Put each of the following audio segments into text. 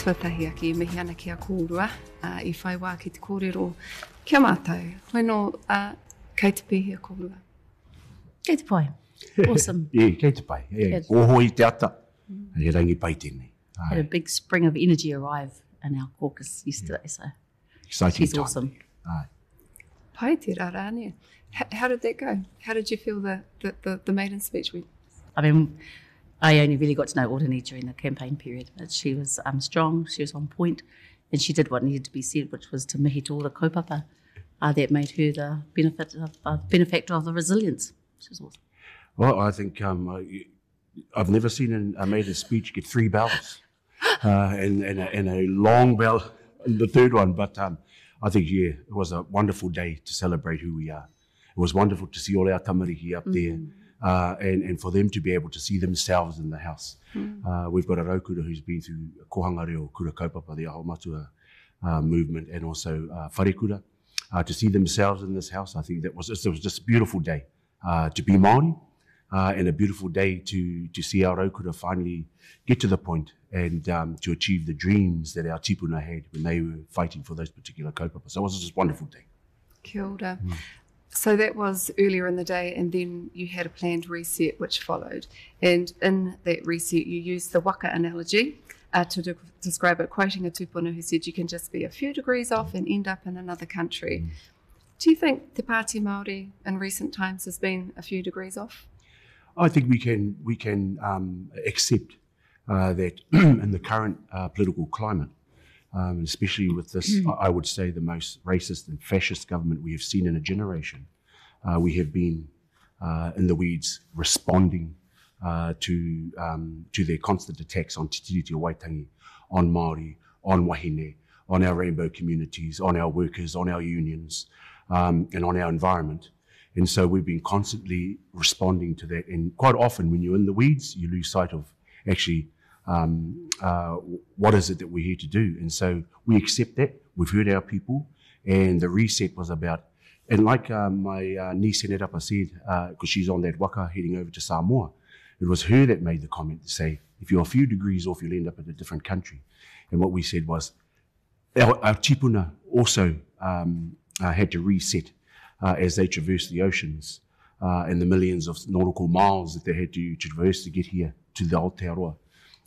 tuatahi aki I mihi ana ki a kōrua, I whai wā ki te kōrero kia mātou. Hoino, kei te pēhea kōrua. Kei te pai. Awesome. Kei te pai. Oho I te ata. He rangi pai tēnei. Had a big spring of energy arrive in our caucus yesterday, so Exciting she's time. awesome. Pai te rārāne. How did that go? How did you feel the maiden speech went? I mean, I only really got to know Ordini during the campaign period. But she was strong, she was on point, and she did what needed to be said, which was to mihi to all the kaupapa that made her the benefactor of the resilience. Which was awesome. Well, I think I've never seen a maiden speech get 3 bells and a long bell in the third one. But I think, it was a wonderful day to celebrate who we are. It was wonderful to see all our tamariki up there and for them to be able to see themselves in the house. We've got a raukura who's been through kohanga reo kura kaupapa, the Aho Matua movement, and also wharekura. To see themselves in this house, I think it was just a beautiful day to be Māori. And a beautiful day to see our raukura finally get to the point and to achieve the dreams that our tipuna had when they were fighting for those particular kaupapa. So it was just a wonderful day. Kia ora. So that was earlier in the day, and then you had a planned reset which followed. And in that reset, you used the waka analogy to describe it, quoting a tupuna who said you can just be a few degrees off and end up in another country. Do you think Te Pāti Māori in recent times has been a few degrees off? I think we can accept that in the current political climate, especially with this, I would say, the most racist and fascist government we have seen in a generation, we have been in the weeds responding to their constant attacks on Te Tiriti o Waitangi, on Māori, on wahine, on our rainbow communities, on our workers, on our unions, and on our environment. And so we've been constantly responding to that. And quite often when you're in the weeds, you lose sight of actually what is it that we're here to do. And so we accept that. We've heard our people. And the reset was about, and like my niece Henetapa said, because she's on that waka heading over to Samoa, it was her that made the comment to say, if you're a few degrees off, you'll end up in a different country. And what we said was, our tipuna also had to reset as they traversed the oceans and the millions of nautical miles that they had to traverse to get here to the Aotearoa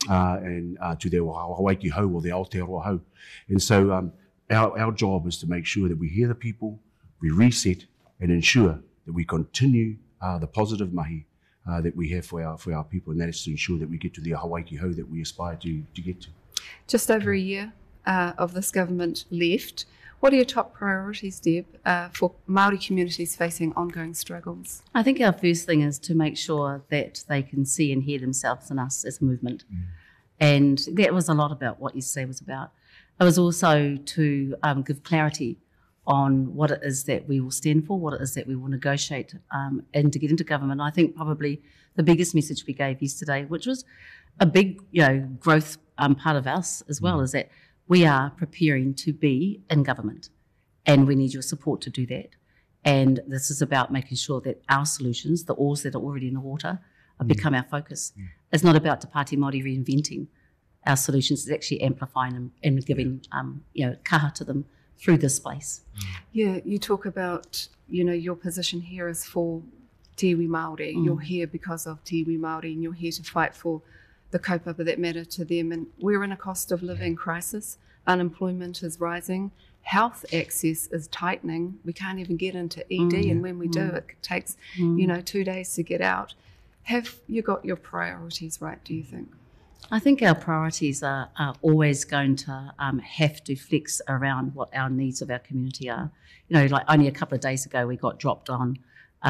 and to their Hawaiki Hau or the Aotearoa Hau. And so our job is to make sure that we hear the people, we reset and ensure that we continue the positive mahi that we have for our people, and that is to ensure that we get to the Hawaiki Hau that we aspire to get to. Just over a year of this government left. What are your top priorities, Deb, for Māori communities facing ongoing struggles? I think our first thing is to make sure that they can see and hear themselves in us as a movement. And that was a lot about what yesterday was about. It was also to give clarity on what it is that we will stand for, what it is that we will negotiate, and to get into government. I think probably the biggest message we gave yesterday, which was a big, growth part of us as well, is that we are preparing to be in government and we need your support to do that. And this is about making sure that our solutions, the oars that are already in the water, become our focus. It's not about Te Pāti Māori reinventing our solutions, it's actually amplifying them and giving kaha to them through this space. Yeah, you talk about, your position here is for te iwi Māori. You're here because of te iwi Māori and you're here to fight for the kaupapa that matter to them. And we're in a cost of living crisis. Unemployment is rising. Health access is tightening. We can't even get into ED, and when we do, it takes 2 days to get out. Have you got your priorities right, do you think? I think our priorities are always going to have to flex around what our needs of our community are. Like only a couple of days ago, we got dropped on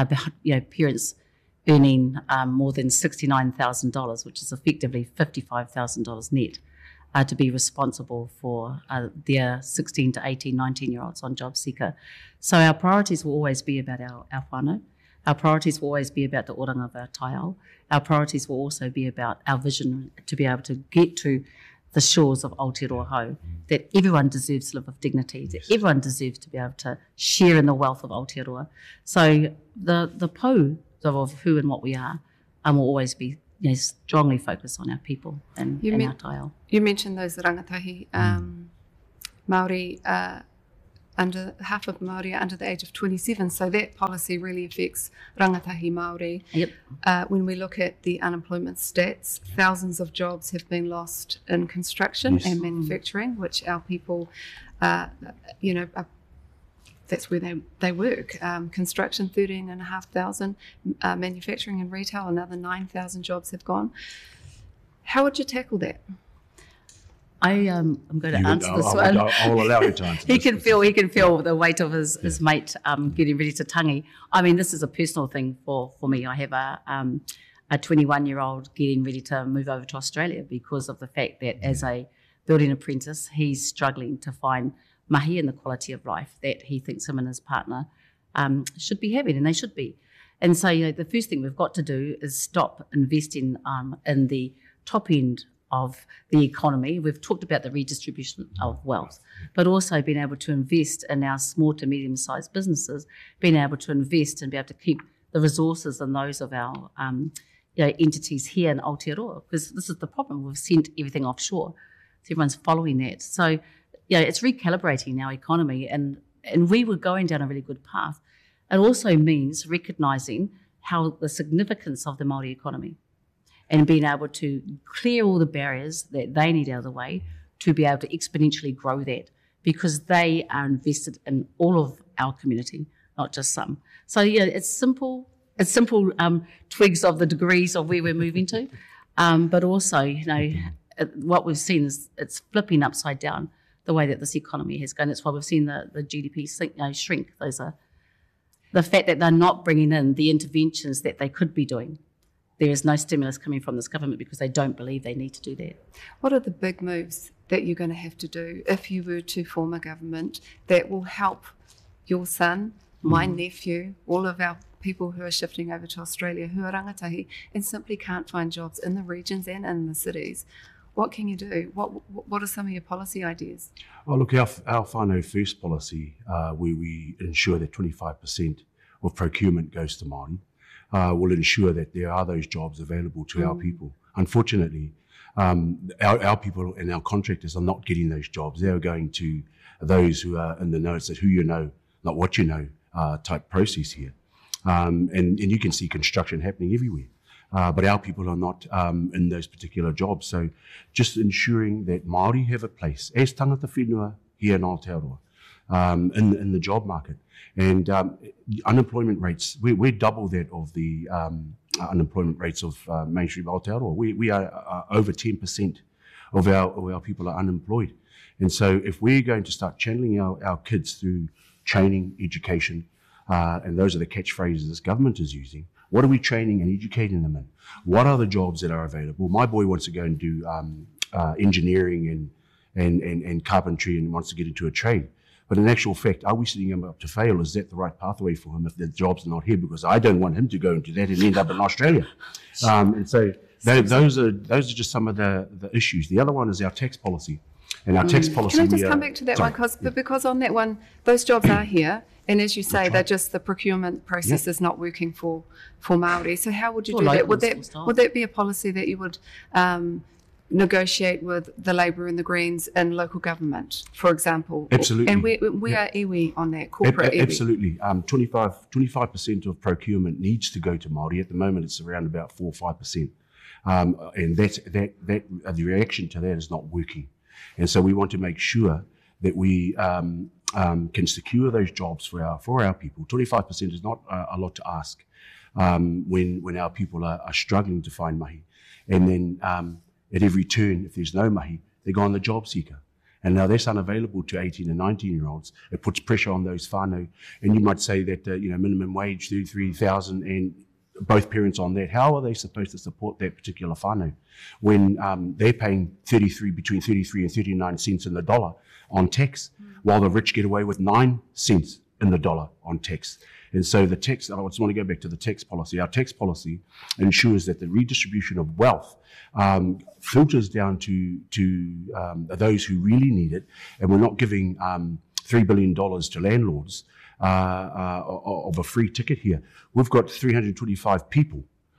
parents earning more than $69,000, which is effectively $55,000 net, to be responsible for their 16 to 18, 19-year-olds on Job Seeker. So our priorities will always be about our whānau. Our priorities will always be about the oranga of our taiao. Our priorities will also be about our vision to be able to get to the shores of Aotearoa Hau, that everyone deserves to live with dignity, that everyone deserves to be able to share in the wealth of Aotearoa. So the pou of who and what we are will always be strongly focus on our people and our taiao. You mentioned those rangatahi Māori. Half of Māori are under the age of 27, so that policy really affects rangatahi Māori. Yep. When we look at the unemployment stats, thousands of jobs have been lost in construction and manufacturing, which our people, that's where they work. Construction, 13,500, manufacturing and retail, another 9,000 jobs have gone. How would you tackle that? I'm going to answer this one. I'll allow you to answer he can feel the weight of his mate getting ready to tangi. I mean, this is a personal thing for me. I have a 21-year-old getting ready to move over to Australia because of the fact that as a building apprentice, he's struggling to find mahi and the quality of life that he thinks him and his partner should be having, and they should be. And so, the first thing we've got to do is stop investing in the top end of the economy. We've talked about the redistribution of wealth, but also being able to invest in our small to medium-sized businesses, being able to invest and be able to keep the resources and those of our entities here in Aotearoa, because this is the problem. We've sent everything offshore, so everyone's following that. So, it's recalibrating our economy, and we were going down a really good path. It also means recognising how the significance of the Māori economy and being able to clear all the barriers that they need out of the way to be able to exponentially grow that, because they are invested in all of our community, not just some. So, it's simple twigs of the degrees of where we're moving to, but also, what we've seen is it's flipping upside down the way that this economy has gone. That's why we've seen the GDP shrink. Those are the fact that they're not bringing in the interventions that they could be doing. There is no stimulus coming from this government because they don't believe they need to do that. What are the big moves that you're going to have to do if you were to form a government that will help your son, my nephew, all of our people who are shifting over to Australia, who are rangatahi and simply can't find jobs in the regions and in the cities? What can you do? What are some of your policy ideas? Well, look, our whānau first policy, where we ensure that 25% of procurement goes to Māori, will ensure that there are those jobs available to our people. Unfortunately, our people and our contractors are not getting those jobs. They are going to those who are in the know. It's a who you know, not what you know type process here. And you can see construction happening everywhere. But our people are not in those particular jobs. So just ensuring that Māori have a place as tangata whenua here in Aotearoa in the job market. And unemployment rates, we're double that of the unemployment rates of mainstream Aotearoa. We are over 10% of our people are unemployed. And so if we're going to start channeling our kids through training, education, and those are the catchphrases this government is using, what are we training and educating them in? What are the jobs that are available? My boy wants to go and do engineering and carpentry and wants to get into a trade. But in actual fact, are we setting him up to fail? Is that the right pathway for him if the jobs are not here? Because I don't want him to go into that and end up in Australia. And so those are just some of the issues. The other one is our tax policy. And our tax policy... Can I just come back to that one? Because on that one, those jobs are here. And as you say, they're just the procurement process is not working for Māori. So how would you do that? Would that be a policy that you would negotiate with the Labour and the Greens in local government, for example? Absolutely. And we are iwi on that, corporate iwi. Absolutely. 25% of procurement needs to go to Māori. At the moment, it's around about 4 or 5%. And the reaction to that is not working. And so we want to make sure that we can secure those jobs for our people. 25% is not a lot to ask when our people are struggling to find mahi. And then at every turn, if there's no mahi, they go on the job seeker. And now that's unavailable to 18 and 19-year-olds. It puts pressure on those whānau. And you might say that minimum wage, 33,000, and both parents on that. How are they supposed to support that particular whānau when they're paying between 33 and 39 cents in the dollar on tax, while the rich get away with 9 cents in the dollar on tax? And so the tax, I just want to go back to the tax policy. Our tax policy ensures that the redistribution of wealth filters down to those who really need it, and we're not giving $3 billion to landlords of a free ticket here. We've got 325 people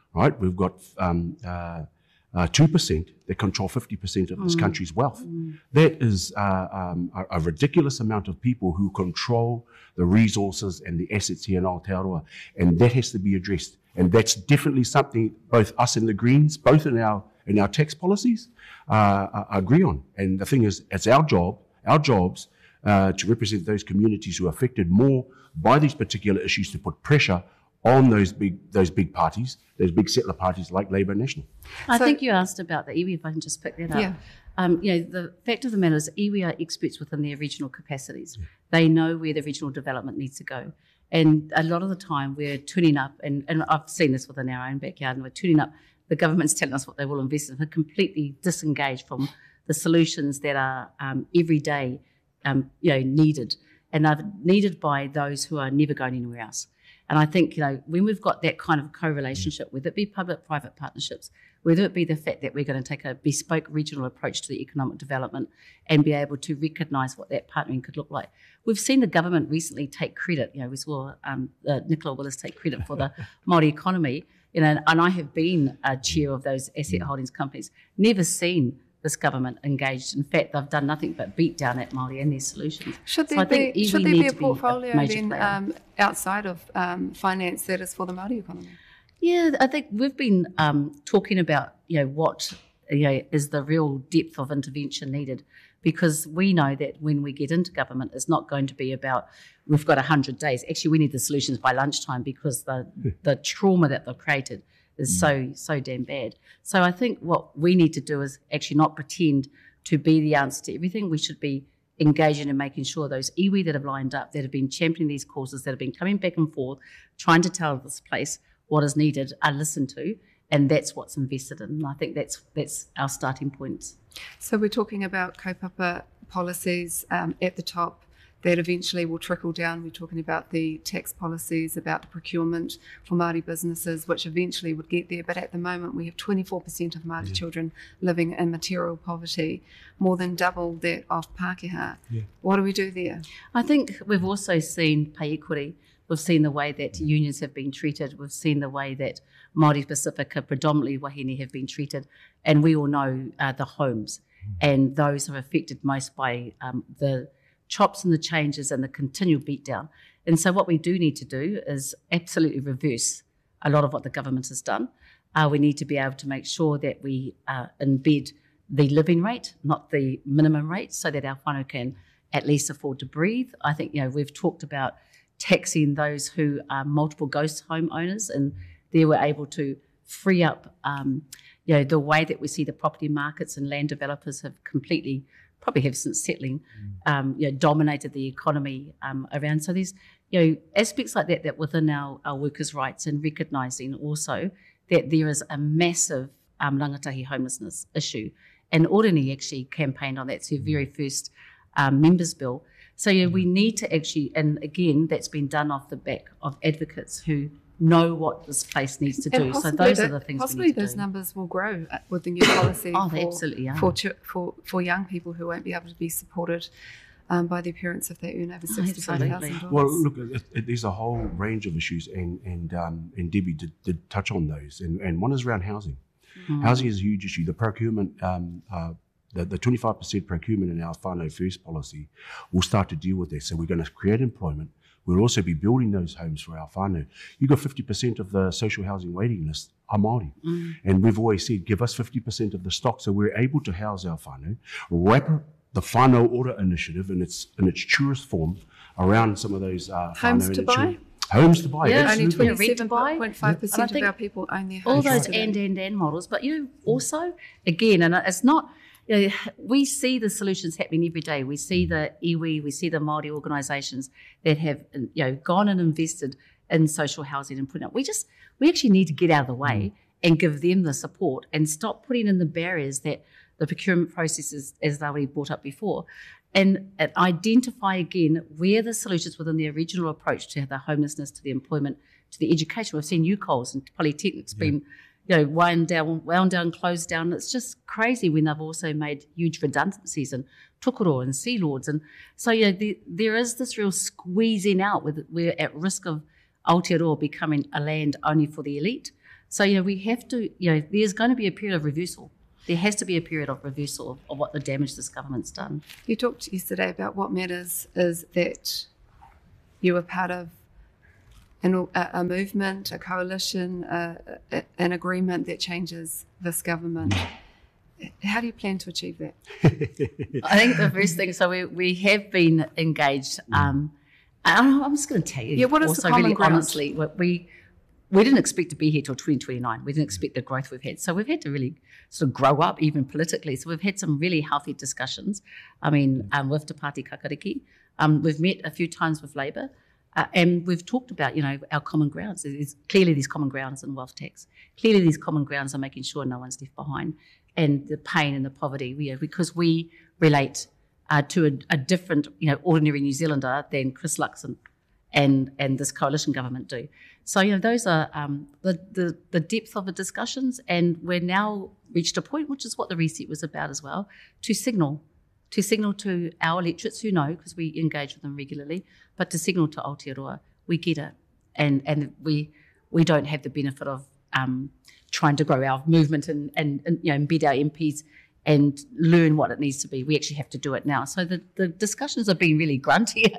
right? We've got 2% that control 50% of this country's wealth. That is a ridiculous amount of people who control the resources and the assets here in Aotearoa, and that has to be addressed. And that's definitely something both us and the Greens, both in our tax policies, agree on. And the thing is, it's our jobs to represent those communities who are affected more by these particular issues, to put pressure on those big parties, those big settler parties like Labour and National. I think you asked about the iwi, if I can just pick that up. Yeah. The fact of the matter is iwi are experts within their regional capacities. Yeah. They know where the regional development needs to go. And a lot of the time we're tuning up, and I've seen this within our own backyard, and we're tuning up, the government's telling us what they will invest in. We're completely disengaged from the solutions that are every day needed, and are needed by those who are never going anywhere else. And I think, when we've got that kind of co-relationship, whether it be public-private partnerships, whether it be the fact that we're going to take a bespoke regional approach to the economic development and be able to recognise what that partnering could look like. We've seen the government recently take credit. We saw Nicola Willis take credit for the Māori economy, and I have been a chair of those asset holdings companies, never seen this government engaged. In fact, they've done nothing but beat down at Māori and their solutions. Should there be a portfolio then outside of finance that is for the Māori economy? Yeah, I think we've been talking about what is the real depth of intervention needed, because we know that when we get into government, it's not going to be about we've got 100 days. Actually, we need the solutions by lunchtime, because the trauma that they've created is so damn bad. So I think what we need to do is actually not pretend to be the answer to everything. We should be engaging in making sure those iwi that have lined up, that have been championing these causes, that have been coming back and forth, trying to tell this place what is needed, are listened to, and that's what's invested in. And I think that's our starting point. So we're talking about kaupapa policies at the top that eventually will trickle down. We're talking about the tax policies, about the procurement for Māori businesses, which eventually would get there. But at the moment, we have 24% of Māori children living in material poverty, more than double that of Pākehā. Yeah. What do we do there? I think we've also seen pay equity. We've seen the way that unions have been treated. We've seen the way that Māori Pacifica, predominantly wahine, have been treated. And we all know the homes, and those are affected most by the chops and the changes and the continual beatdown. And so what we do need to do is absolutely reverse a lot of what the government has done. We need to be able to make sure that we embed the living rate, not the minimum rate, so that our whānau can at least afford to breathe. I think, we've talked about taxing those who are multiple ghost home owners, and they were able to free up, the way that we see the property markets and land developers have completely, probably have since settling, dominated the economy around. So there's, aspects like that within our workers' rights, and recognising also that there is a massive rangatahi homelessness issue. And Orani actually campaigned on that. It's her very first members' bill. So we need to actually, and again, that's been done off the back of advocates who know what this place needs to do. So those are the things possibly we need to those do. numbers will grow with the new policy they absolutely are. For young people who won't be able to be supported by their parents if they earn over $65,000. Well, look, there's a whole range of issues, and Debbie did touch on those, and one is around housing. Housing is a huge issue. The procurement, the 25% procurement in our whānau first policy will start to deal with that. So we're going to create employment. We'll also be building those homes for our whānau. You've got 50% of the social housing waiting list are Māori. And we've always said, give us 50% of the stock so we're able to house our whānau, wrap the whānau order initiative in its truest form around some of those homes to buy? Homes to buy, yeah, absolutely. Only 27.5% of our people own their homes. All those and models. But also, again, and it's not, we see the solutions happening every day. We see the iwi, we see the Māori organisations that have, gone and invested in social housing and putting up. We actually need to get out of the way and give them the support and stop putting in the barriers that the procurement processes, as they were brought up before, and identify again where the solutions within the original approach to the homelessness, to the employment, to the education. We've seen UColes and Polytechnics being wound down, closed down. It's just crazy when they've also made huge redundancies in Tokoro and Sea Lords. And so there is this real squeezing out. We're at risk of Aotearoa becoming a land only for the elite. So, we have to, there's going to be a period of reversal. There has to be a period of reversal of what the damage this government's done. You talked yesterday about what matters is that you were part of a movement, a coalition, an agreement that changes this government. How do you plan to achieve that? I think the first thing, so we have been engaged. I'm just going to tell you, what is also the common really ground? honestly, we didn't expect to be here till 2029. We didn't expect the growth we've had. So we've had to really sort of grow up even politically. So we've had some really healthy discussions. I mean, with Te Pāti Kakariki. We've met a few times with Labour. And we've talked about, our common grounds. Clearly these common grounds in wealth tax. Clearly these common grounds are making sure no one's left behind. And the pain and the poverty, because we relate to a different, ordinary New Zealander than Chris Luxon and this coalition government do. So, those are the depth of the discussions, and we're now reached a point, which is what the reset was about as well, to signal to our electorates who know, because we engage with them regularly, but to signal to Aotearoa, we get it, and we don't have the benefit of trying to grow our movement and embed our MPs and learn what it needs to be. We actually have to do it now. So the discussions have been really grunty,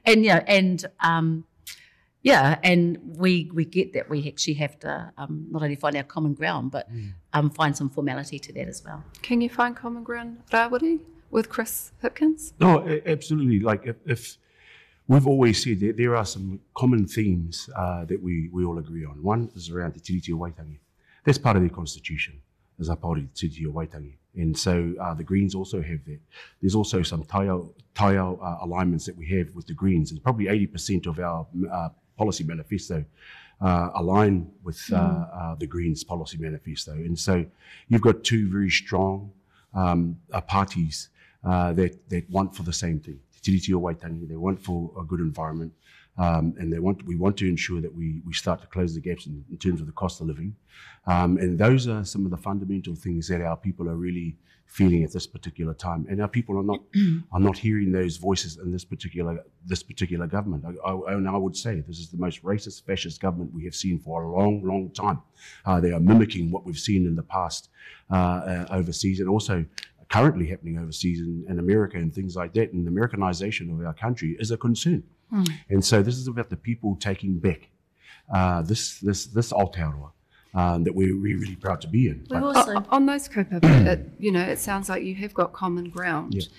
and we get that we actually have to not only find our common ground, but find some formality to that as well. Can you find common ground, Rawiri, with Chris Hipkins? No, absolutely. Like if we've always said that there are some common themes that we all agree on. One is around Te Tiriti o Waitangi. That's part of their constitution, is a Pauri Te Tiriti o Waitangi. And so the Greens also have that. There's also some taiao alignments that we have with the Greens, and probably 80% of our policy manifesto align with the Greens policy manifesto. And so you've got two very strong parties that want for the same thing. Te Tiriti o Waitangi, they want for a good environment, and we want to ensure that we start to close the gaps in terms of the cost of living. And those are some of the fundamental things that our people are really feeling at this particular time. And our people are not hearing those voices in this particular government. I would say this is the most racist, fascist government we have seen for a long, long time. They are mimicking what we've seen in the past overseas, and also currently happening overseas in America and things like that. And the Americanization of our country is a concern. And so this is about the people taking back this Aotearoa that we're really proud to be in. On those kaupapa, it sounds like you have got common ground. Yeah.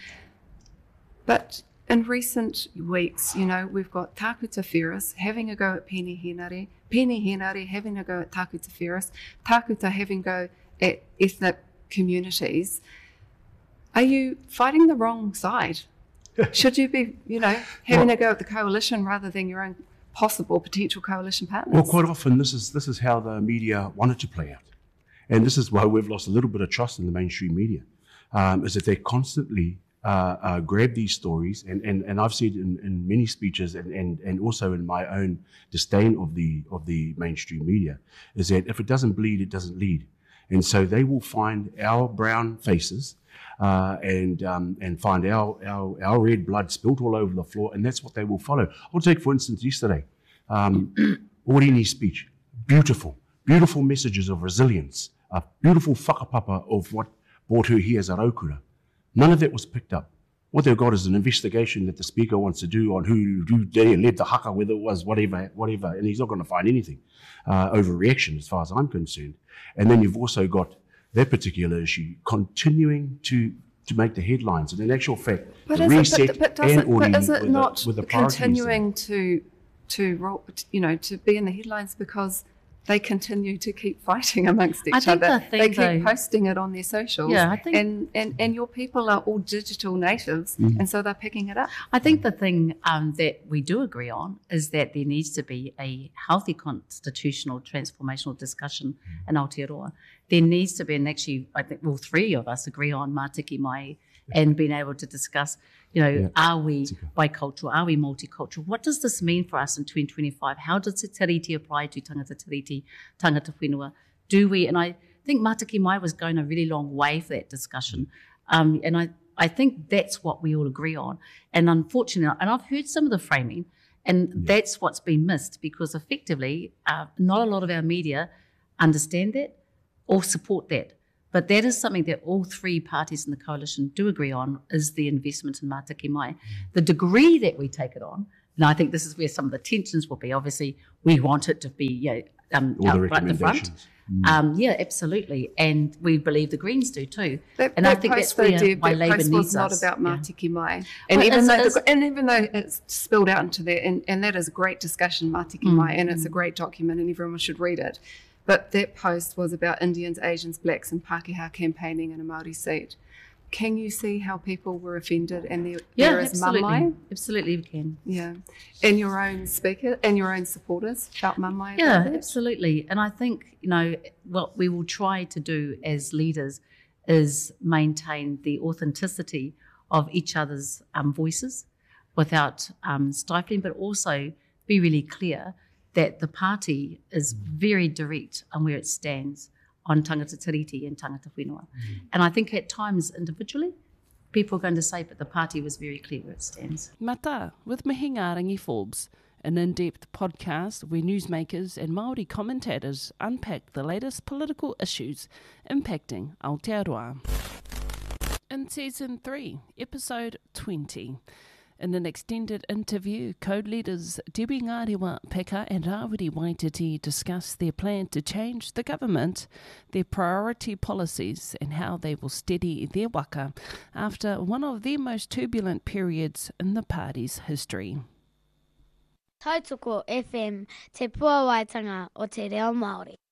But in recent weeks, we've got Tākuta Whereas having a go at Pēni Henare having a go at Tākuta Whereas, Tākuta having a go at ethnic communities. Are you fighting the wrong side? Should you be, having a go at the coalition rather than your own possible potential coalition partners? Well, quite often this is how the media wanted to play out. And this is why we've lost a little bit of trust in the mainstream media, is that they constantly grab these stories, and I've said in many speeches and also in my own disdain of the mainstream media, is that if it doesn't bleed, it doesn't lead. And so they will find our brown faces and find our red blood spilt all over the floor, and that's what they will follow. I'll take, for instance, yesterday, Orini's speech. Beautiful messages of resilience, a beautiful whakapapa of what brought her here as a raukura. None of that was picked up. What they've got is an investigation that the speaker wants to do on who led the haka, whether it was whatever, and he's not going to find anything. Overreaction, as far as I'm concerned. And then you've also got that particular issue continuing to make the headlines. And in actual fact, but the is reset is it not with the continuing to be in the headlines because they continue to keep fighting amongst each other? They keep posting it on their socials. Yeah, I think, and your people are all digital natives, and so they're picking it up. I think the thing that we do agree on is that there needs to be a healthy constitutional transformational discussion in Aotearoa. There needs to be, and actually I think all three of us agree on Mātiki Mai and being able to discuss, are we bicultural, are we multicultural? What does this mean for us in 2025? How does Te Tiriti apply to tangata tiriti, tangata whenua? Do we, and I think Mātiki Mai was going a really long way for that discussion. And I think that's what we all agree on. And unfortunately, and I've heard some of the framing, and that's what's been missed, because effectively not a lot of our media understand that or support that. But that is something that all three parties in the coalition do agree on, is the investment in Mātaki Mai. The degree that we take it on, and I think this is where some of the tensions will be. Obviously, we want it to be All the out right at the front. recommendations. Yeah, absolutely. And we believe the Greens do too. That I post, think that's though, Deb, why that Labour post needs was not us. about Yeah. Mātiki Mai. And, Well, even though it's spilled out into that, and that is a great discussion, Mātiki Mai, and it's a great document and everyone should read it. But that post was about Indians, Asians, Blacks and Pākehā campaigning in a Māori seat. Can you see how people were offended and there is absolutely. mamai? Absolutely we can. Yeah. And your own speaker and your own supporters felt mamai about Yeah, that? absolutely. And I think, what we will try to do as leaders is maintain the authenticity of each other's voices without stifling, but also be really clear that the party is very direct on where it stands on tangata tiriti and tangata whenua. And I think at times individually, people are going to say, but the party was very clear where it stands. Mata, with Mihinga Rangi Forbes, an in-depth podcast where newsmakers and Māori commentators unpack the latest political issues impacting Aotearoa. In Season 3, Episode 20, in an extended interview, Code leaders Debbie Ngarewa Peka and Rawiri Waititi discuss their plan to change the government, their priority policies and how they will steady their waka after one of the most turbulent periods in the party's history. Tautoko FM, te puawaitanga o te reo Māori.